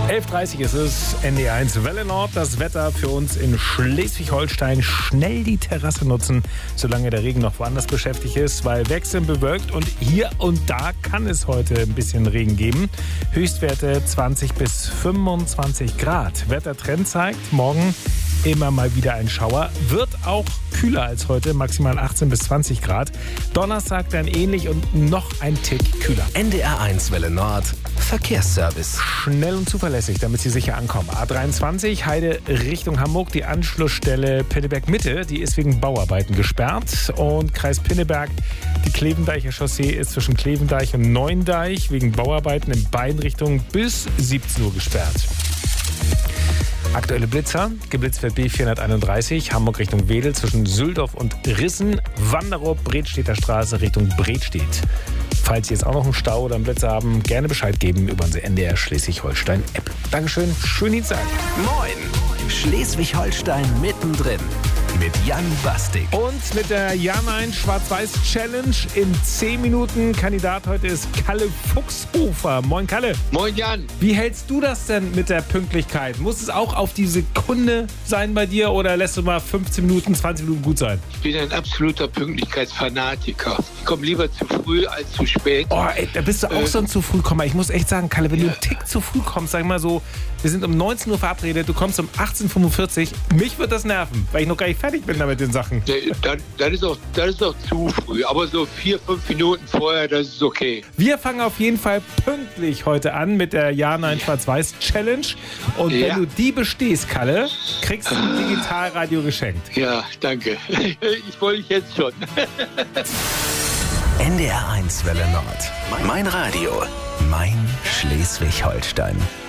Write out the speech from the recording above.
11:30 ist es, ND1 Welle Nord. Das Wetter für uns in Schleswig-Holstein. Schnell die Terrasse nutzen, solange der Regen noch woanders beschäftigt ist, weil wechselnd bewölkt und hier und da kann es heute ein bisschen Regen geben. Höchstwerte 20 bis 25 Grad. Wettertrend zeigt, morgen immer mal wieder ein Schauer. Wird auch kühler als heute, maximal 18 bis 20 Grad. Donnerstag dann ähnlich und noch ein Tick kühler. NDR1 Welle Nord, Verkehrsservice. Schnell und zuverlässig, damit Sie sicher ankommen. A23 Heide Richtung Hamburg, die Anschlussstelle Pinneberg Mitte, die ist wegen Bauarbeiten gesperrt. Und Kreis Pinneberg, die Klevendeicher Chaussee ist zwischen Klevendeich und Neuendeich wegen Bauarbeiten in beiden Richtungen bis 17 Uhr gesperrt. Aktuelle Blitzer, geblitzt wird B431, Hamburg Richtung Wedel zwischen Süldorf und Rissen, Wanderup, Bredstedter Straße Richtung Bredstedt. Falls Sie jetzt auch noch einen Stau oder einen Blitzer haben, gerne Bescheid geben über unsere NDR Schleswig-Holstein-App. Dankeschön, schönen Dienstag. Moin, Schleswig-Holstein mittendrin mit Jan Bastik. Und mit der Ja-Nein Schwarz-Weiß-Challenge in 10 Minuten. Kandidat heute ist Kalle Fuchshofer. Moin Kalle. Moin Jan. Wie hältst du das denn mit der Pünktlichkeit? Muss es auch auf die Sekunde sein bei dir oder lässt du mal 15 Minuten, 20 Minuten gut sein? Ich bin ein absoluter Pünktlichkeitsfanatiker. Ich komme lieber zu früh als zu spät. Oh, ey, da bist du auch so ein zu früh Kommer. Ich muss echt sagen, Kalle, wenn du einen Tick zu früh kommst, sag ich mal so, wir sind um 19 Uhr verabredet, du kommst um 18:45 Uhr, mich wird das nerven, weil ich noch gar nicht fertig bin da mit den Sachen. Das ist auch zu früh, aber so 4-5 Minuten vorher, das ist okay. Wir fangen auf jeden Fall pünktlich heute an mit der Ja-Nein-Schwarz-Weiß-Challenge. Und wenn du die bestehst, Kalle, kriegst du ein Digitalradio geschenkt. Ja, danke. Ich wollte jetzt schon. NDR1 Welle Nord. Mein Radio, mein Schleswig-Holstein.